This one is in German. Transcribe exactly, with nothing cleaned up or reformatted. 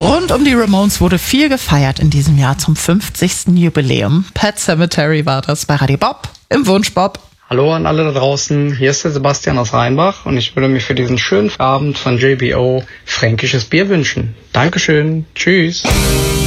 Rund um die Ramones wurde viel gefeiert in diesem Jahr zum fünfzigsten Jubiläum. Pet Sematary war das bei Radio Bob im Wunschbob. Hallo an alle da draußen, hier ist der Sebastian aus Rheinbach und ich würde mir für diesen schönen Abend von J B O fränkisches Bier wünschen. Dankeschön, tschüss.